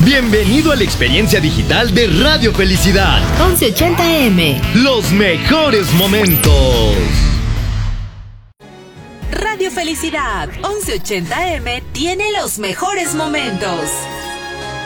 Bienvenido a la experiencia digital de Radio Felicidad. 1180M. Los mejores momentos. Radio Felicidad 1180M tiene los mejores momentos.